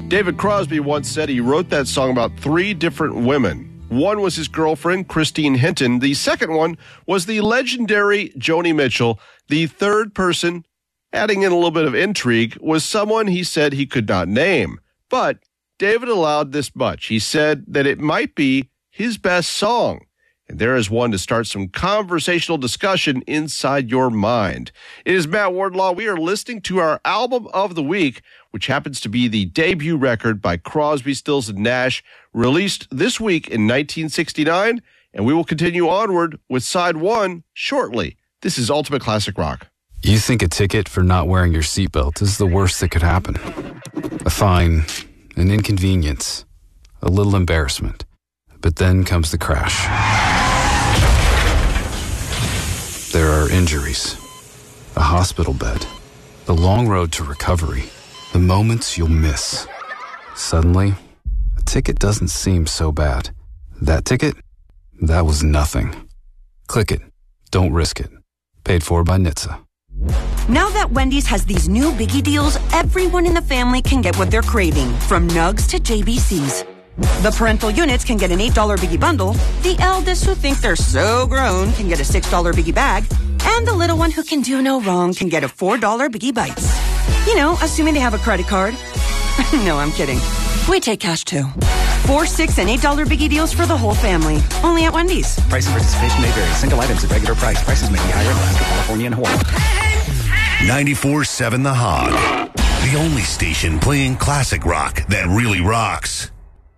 David Crosby once said he wrote that song about 3 different women. One was his girlfriend, Christine Hinton. The second one was the legendary Joni Mitchell. The third person, adding in a little bit of intrigue, was someone he said he could not name. But David allowed this much. He said that it might be his best song. And there is one to start some conversational discussion inside your mind. It is Matt Wardlaw. We are listening to our album of the week, which happens to be the debut record by Crosby, Stills, and Nash, released this week in 1969. And we will continue onward with side 1 shortly. This is Ultimate Classic Rock. You think a ticket for not wearing your seatbelt is the worst that could happen. A fine, an inconvenience, a little embarrassment. But then comes the crash. There are injuries, a hospital bed, the long road to recovery, the moments you'll miss. Suddenly, a ticket doesn't seem so bad. That ticket? That was nothing. Click it. Don't risk it. Paid for by NHTSA. Now that Wendy's has these new biggie deals, everyone in the family can get what they're craving, from Nugs to JBCs. The parental units can get an $8 biggie bundle, the eldest who think they're so grown can get a $6 biggie bag, and the little one who can do no wrong can get a $4 biggie bites. You know, assuming they have a credit card. No, I'm kidding. We take cash too. 4, 6, and $8 biggie deals for the whole family. Only at Wendy's. Price and participation may vary. Single items at regular price. Prices may be higher in Alaska, California, and Hawaii. 94.7 The Hog. The only station playing classic rock that really rocks.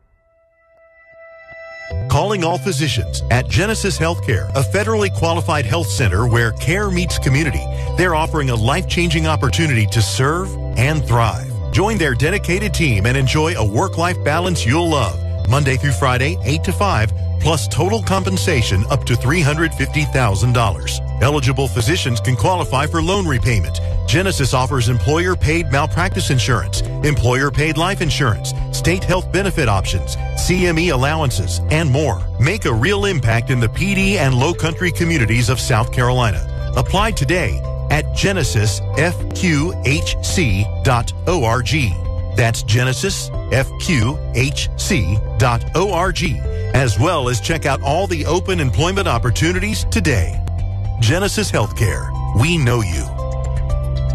Calling all physicians at Genesis Healthcare, a federally qualified health center where care meets community. They're offering a life-changing opportunity to serve and thrive. Join their dedicated team and enjoy a work-life balance you'll love. Monday through Friday, 8 to 5, plus total compensation up to $350,000. Eligible physicians can qualify for loan repayment. Genesis offers employer-paid malpractice insurance, employer-paid life insurance, state health benefit options, CME allowances, and more. Make a real impact in the PD and Low Country communities of South Carolina. Apply today at genesisfqhc.org. That's genesisfqhc.org, as well as check out all the open employment opportunities today. Genesis Healthcare. We know you.